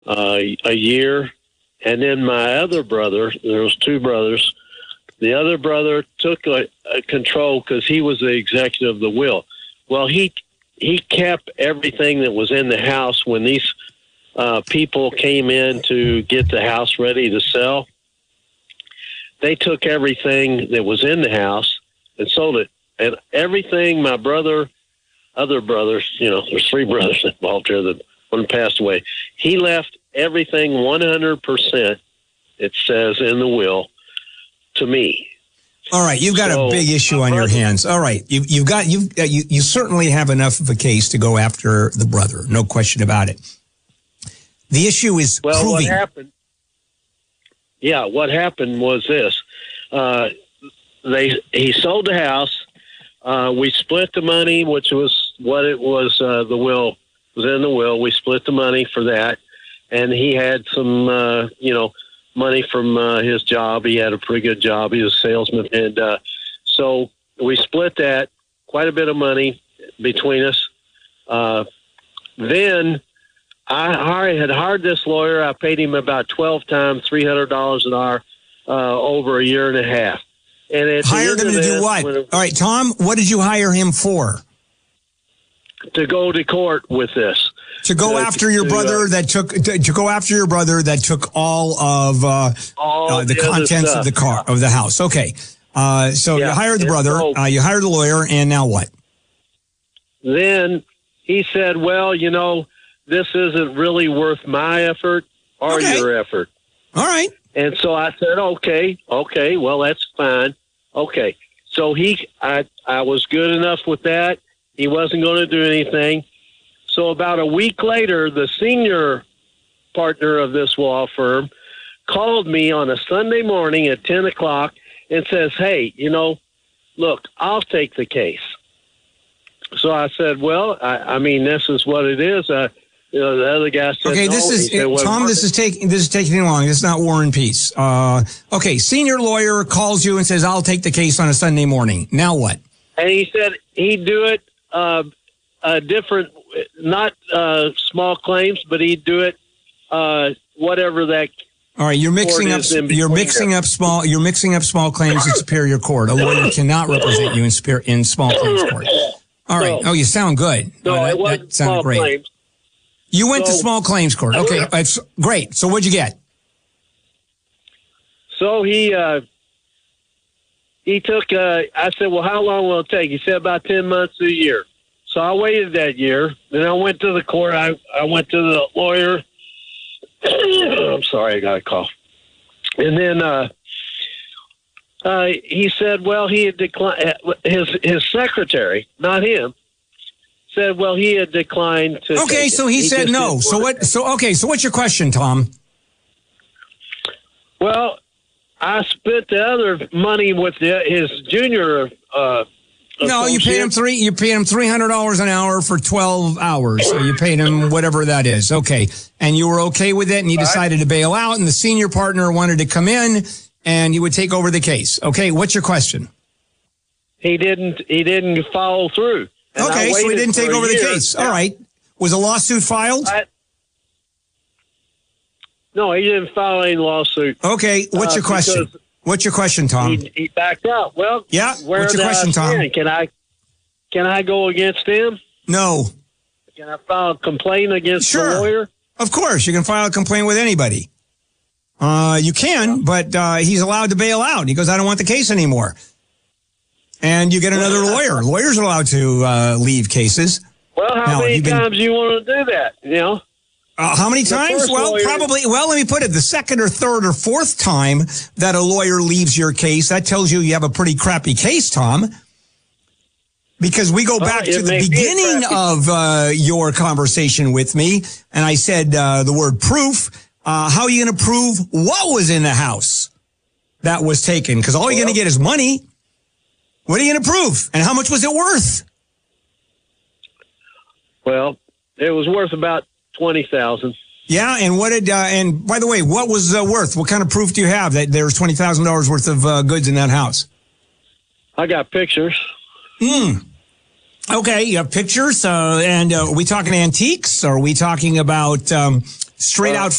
a year. And then my other brother, there was two brothers. The other brother took a control because he was the executive of the will. Well, he kept everything that was in the house when these people came in to get the house ready to sell. They took everything that was in the house and sold it. And everything my other brothers, there's three brothers involved here, that one passed away. He left everything 100%, it says in the will, to me. All right, you've got a big issue on your hands. All right, you certainly have enough of a case to go after the brother, no question about it. The issue is proving. What happened? Yeah, what happened was this: he sold the house. We split the money, which was what it was. The will was in the will. We split the money for that, and he had some, money from his job. He had a pretty good job. He was a salesman, and so we split that. Quite a bit of money between us. Then I had hired this lawyer. I paid him about 12 times $300 an hour over a year and a half. And at hired him to do what? All right, Tom, what did you hire him for? To go to court with this. To go after your brother that took all of the contents of the house. Okay. So you hired the brother, you hired the lawyer, and now what? Then he said, well, this isn't really worth my effort or your effort. All right. And so I said, okay, well, that's fine. Okay. So I was good enough with that. He wasn't going to do anything. So about a week later, the senior partner of this law firm called me on a Sunday morning at 10 o'clock and says, hey, look, I'll take the case. So I said, well, I mean, this is what it is. The other guy said, okay, Tom, this is taking too long. This is not War and Peace. Okay, senior lawyer calls you and says, I'll take the case on a Sunday morning. Now what? And he said he'd do it different, not small claims, but he'd do it whatever that. All right, you're mixing up small claims in Superior Court. A lawyer cannot represent you in small claims court. All right. You sound good. That sounded great. Claims. You went to small claims court. Okay, that's great. So what'd you get? So he took. I said, well, how long will it take? He said about 10 months to a year. So I waited that year. Then I went to the court. I went to the lawyer. I'm sorry, I got a cough. And then he said, well, he had declined. His secretary, not him, said, well, he had declined to. Okay, so he said no. So what? So what's your question, Tom? Well, I spent the other money with his junior. No, you paid him $300 an hour for 12 hours. So you paid him whatever that is. Okay. And you were okay with it, and you decided to bail out, and the senior partner wanted to come in and you would take over the case. Okay, what's your question? He didn't follow through. Okay, so he didn't take over the case. All right. Was a lawsuit filed? No, he didn't file any lawsuit. Okay, what's your question? What's your question, Tom? He backed out. Well, yeah. What's your question, Tom? Can I go against him? No. Can I file a complaint against the lawyer? Of course, you can file a complaint with anybody. You can, but he's allowed to bail out. He goes, I don't want the case anymore. And you get another lawyer. Lawyers are allowed to leave cases. Well, how many times do you want to do that? How many times? Well, probably. Well, let me put it: the second or third or fourth time that a lawyer leaves your case, that tells you have a pretty crappy case, Tom. Because we go back to the beginning of your conversation with me, and I said the word proof. How are you going to prove what was in the house that was taken? Because all you're going to get is money. What are you going to prove? And how much was it worth? Well, it was worth about $20,000. Yeah, and what did? And by the way, what was worth? What kind of proof do you have that there was $20,000 worth of goods in that house? I got pictures. Okay, you have pictures, and are we talking antiques? Or are we talking about straight out